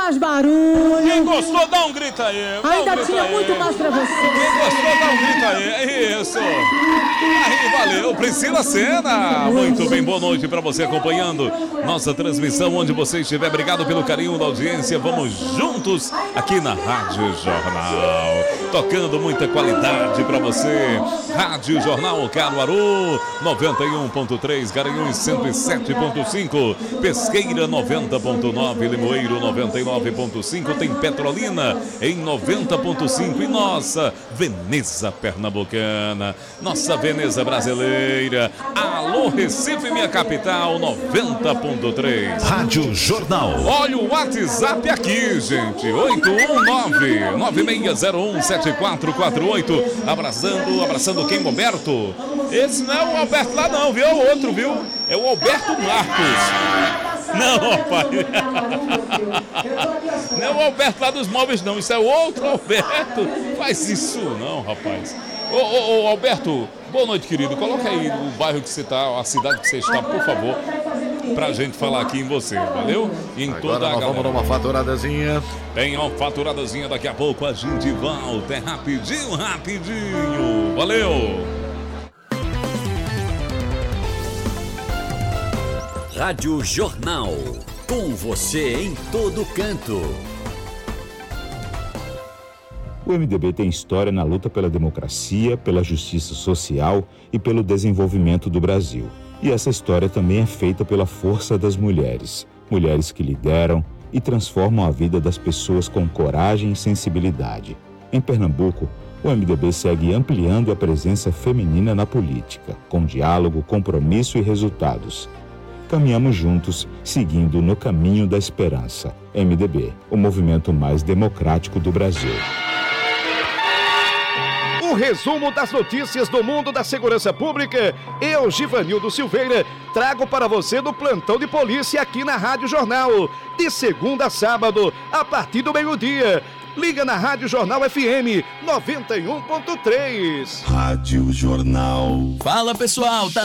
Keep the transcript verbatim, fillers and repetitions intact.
mais barulho. Quem gostou, dá um grito aí. Ainda um grito tinha aí. muito mais pra você. Quem gostou, dá um grito aí. Isso. Aí, valeu. Priscila Sena. Muito bem, boa noite pra você acompanhando nossa transmissão, onde você estiver. Obrigado pelo carinho da audiência. Vamos juntos aqui na Rádio Jornal. Tocando muita qualidade pra você. Rádio Jornal Caruaru, noventa e um ponto três, Garanhuns cento e sete ponto cinco, Pesqueira noventa ponto nove, Limoeiro noventa e nove ponto cinco, tem Petrolina em noventa ponto cinco e nossa Veneza Pernambucana, nossa Veneza brasileira. Alô Recife, minha capital, noventa ponto três. Rádio Jornal. Olha o WhatsApp aqui, gente. oito um nove, nove seis zero um, sete quatro quatro oito. Abraçando, abraçando quem, Roberto? Esse não é o Alberto lá não, viu? É o outro, viu? É o Alberto Marcos. Não, rapaz. Não é o Alberto lá dos móveis, não. Isso é outro Alberto. Faz isso não, rapaz. Ô, ô, ô, Alberto, boa noite, querido. Coloca aí o bairro que você está, a cidade que você está, por favor, pra gente falar aqui em você, valeu? E em Agora toda a nós galera. vamos numa faturadazinha. Tem uma faturadazinha, daqui a pouco a gente volta. É rapidinho, rapidinho. Valeu! Rádio Jornal. Com você em todo canto. O M D B tem história na luta pela democracia, pela justiça social e pelo desenvolvimento do Brasil. E essa história também é feita pela força das mulheres. Mulheres que lideram e transformam a vida das pessoas com coragem e sensibilidade. Em Pernambuco, o M D B segue ampliando a presença feminina na política, com diálogo, compromisso e resultados. Caminhamos juntos, seguindo no caminho da esperança. M D B, o movimento mais democrático do Brasil. O resumo das notícias do mundo da segurança pública, eu, Givanildo Silveira, trago para você no plantão de polícia aqui na Rádio Jornal, de segunda a sábado, a partir do meio-dia. Liga na Rádio Jornal F M noventa e um ponto três. Rádio Jornal. Fala, pessoal, tá